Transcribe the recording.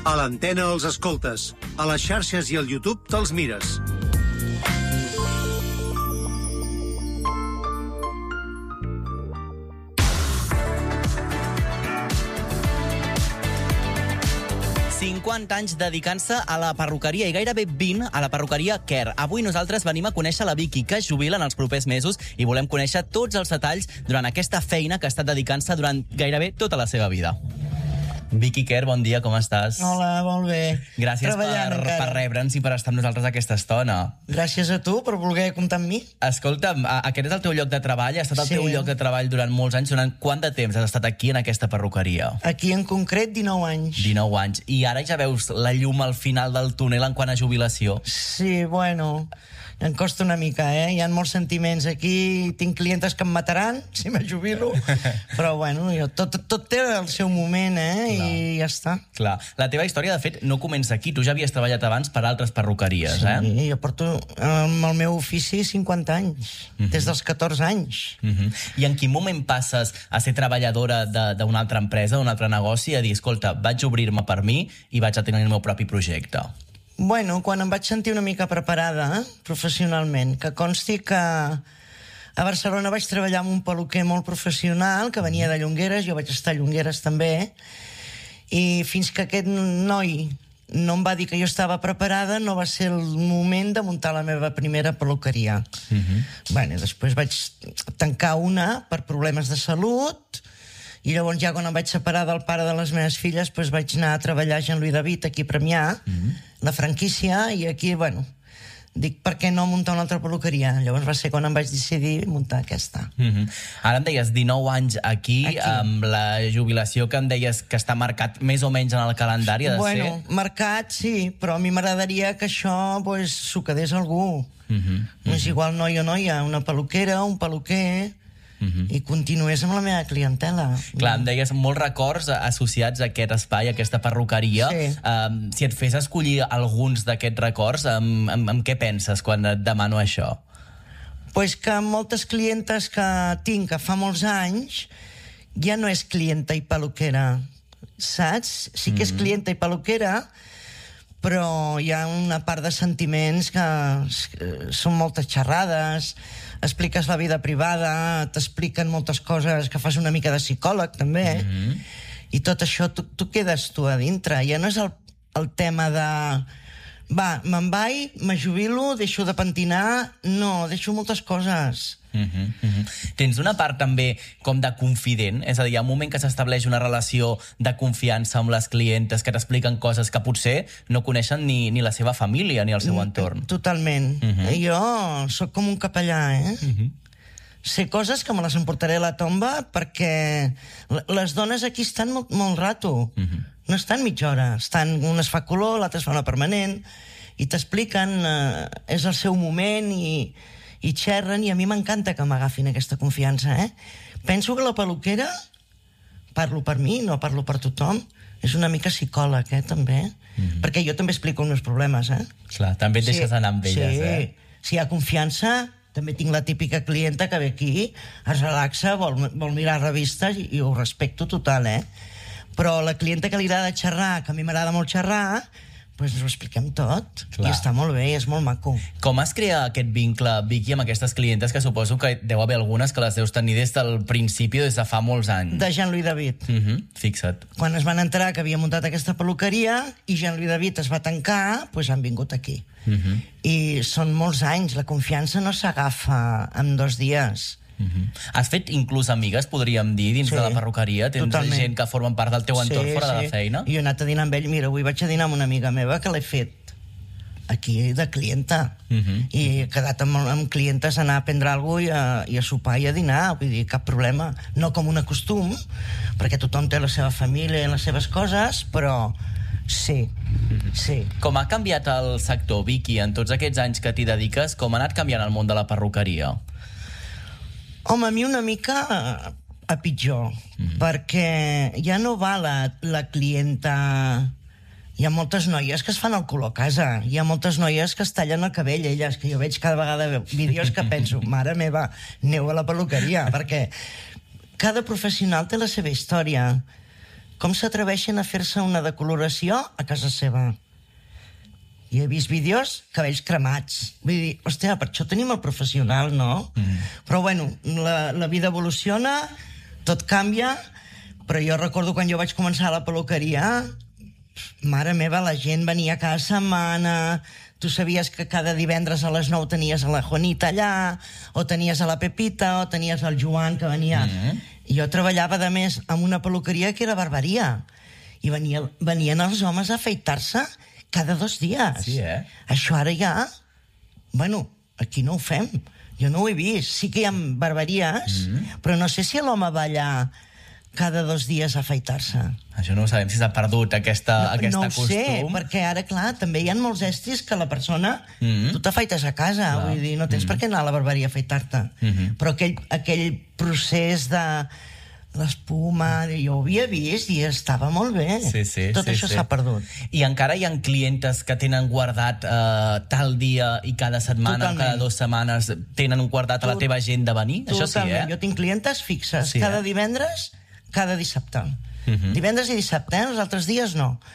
A l'antena els escoltes, a les xarxes i al YouTube te'ls mires. anys dedicant-se a la perruqueria i gairebé 20 a la perruqueria Care. Avui nosaltres venim a conèixer la Vicky, que es jubila en els propers mesos, i volem conèixer tots els detalls durant aquesta feina que ha estat dedicant-se durant gairebé tota la seva vida. Vicky Care, bon dia, com estàs? Hola, molt bé. Gràcies per rebre'ns i per estar amb nosaltres aquesta estona. Gràcies a tu per voler comptar amb mi. Escolta'm, aquest és el teu lloc de treball? Ha estat el teu lloc de treball durant molts anys? Durant quant de temps has estat aquí, en aquesta perruqueria? Aquí, en concret, 19 anys. 19 anys. I ara ja veus la llum al final del túnel en quant a jubilació? Sí, bueno, em costa una mica, eh? Hi ha molts sentiments aquí. Tinc clientes que em mataran si me jubilo. Però, bueno, tot té el seu moment, eh? Clar. I ja està. Clar. La teva història, de fet, no comença aquí. Tu ja havies treballat abans per altres perruqueries, eh? Sí, jo porto amb el meu ofici 50 anys, des dels 14 anys. I en quin moment passes a ser treballadora d'una altra empresa, d'un altre negoci, a dir, escolta, vaig obrir-me per mi i vaig a tenir el meu propi projecte? Bueno, quan em vaig sentir una mica preparada, professionalment, que consti que a Barcelona vaig treballar amb un peluquer molt professional, que venia de Llongueres, jo vaig estar a Llongueres també, i fins que aquest noi no em va dir que jo estava preparada, no va ser el moment de muntar la meva primera peluqueria. Bueno, després vaig tancar una per problemes de salut, i llavors ja quan em vaig separar del pare de les meves filles doncs vaig anar a treballar a Jean Louis David aquí a Premià, la franquícia, i aquí, bueno, dic, per què no muntar una altra peluqueria? Llavors va ser quan em vaig decidir muntar aquesta. Ara em deies 19 anys aquí, amb la jubilació que em deies que està marcat més o menys en el calendari, ha de ser? Bueno, marcat sí, però a mi m'agradaria que això s'ho quedés algú. No és igual noi o noia, una peluquera, un peluquer, i continués amb la meva clientela. Clar, em deies molts records associats a aquest espai, a aquesta perruqueria. Si et fes escollir alguns d'aquests records, amb què penses quan et demano això? Pues que moltes clientes que tinc que fa molts anys ja no és clienta i peluquera, saps? Sí que és clienta i peluquera, però hi ha una part de sentiments que són moltes xerrades, expliques la vida privada, t'expliquen moltes coses, que fas una mica de psicòleg també, i tot això tu quedes tu a dintre. Ja no és el tema de va, me'n vaig, me jubilo, deixo de pentinar, no, deixo moltes coses. Tens una part també com de confident, és a dir, hi ha un moment que s'estableix una relació de confiança amb les clientes que t'expliquen coses que potser no coneixen ni la seva família ni el seu entorn. Totalment. Jo sóc com un capellà, sé coses que me les emportaré a la tomba perquè les dones aquí estan molt rato, no estan mitja hora, una es fa color, l'altra es fa una permanent, i t'expliquen, és el seu moment i xerren, i a mi m'encanta que m'agafin aquesta confiança, Penso que la peluquera, parlo per mi, no parlo per tothom, és una mica psicòleg, també, perquè jo també explico els meus problemes, Clar, també et deixes anar amb elles, Si hi ha confiança, també tinc la típica clienta que ve aquí, es relaxa, vol mirar revistes, i ho respecto total, Però la clienta que li agrada xerrar, que a mi m'agrada molt xerrar, doncs ho expliquem tot. I està molt bé, és molt maco. Com es crea aquest vincle, Vicky, amb aquestes clientes, que suposo que deu haver algunes que les deus tenir des del principi, des de fa molts anys? De Jean Louis David. Fixa't. Quan es van enterar que havia muntat aquesta peluqueria i Jean Louis David es va tancar, doncs han vingut aquí. I són molts anys, la confiança no s'agafa en 2 dies. Has fet inclús amigues, podríem dir, dins de la perruqueria? Tens gent que formen part del teu entorn fora de la feina? Jo he anat a dinar amb ell. Mira, avui vaig a dinar amb una amiga meva que l'he fet aquí de clienta. I he quedat amb clientes a anar a prendre alguna cosa i a sopar i a dinar. Vull dir, cap problema. No com un costum, perquè tothom té la seva família i les seves coses, però sí. Com ha canviat el sector, Vicky, en tots aquests anys que t'hi dediques? Com ha anat canviant el món de la perruqueria? Home, a mi una mica a pitjor, perquè ja no va la clienta... Hi ha moltes noies que es fan el color a casa, hi ha moltes noies que es tallen el cabell, elles, que jo veig cada vegada vídeos que penso, mare meva, aneu a la peluqueria, perquè cada professional té la seva història. com s'atreveixen a fer-se una decoloració a casa seva. I he vist vídeos, cabells cremats. Vull dir, hòstia, per això tenim el professional, no? Però bueno, la vida evoluciona, tot canvia, però jo recordo quan jo vaig començar a la peluqueria, mare meva, la gent venia cada setmana, tu sabies que cada divendres a les 9 tenies a la Juanita allà, o tenies a la Pepita, o tenies el Joan que venia. I jo treballava, de més, en una peluqueria que era barberia. I venien els homes a afeitar-se cada 2 dies. Sí, Això ara ja... Bueno, aquí no ho fem. Jo no ho he vist. Sí que hi ha barberies, però no sé si l'home va allà cada 2 dies a afeitar-se. Això no ho sabem, si s'ha perdut aquesta No ho costum. sé, perquè ara, clar, també hi ha molts estris que la persona... Tu t'afaites a casa, vull dir, no tens per què anar a la barberia a afaitar-te. Però aquell procés de l'espuma, jo ho havia vist i estava molt bé. Tot això s'ha perdut. I encara hi ha clientes que tenen guardat tal dia i cada setmana o cada 2 setmanes tenen guardat a la teva agenda venir? Això sí, Jo tinc clientes fixes, cada divendres, cada dissabte. Divendres i dissabte, els altres dies no.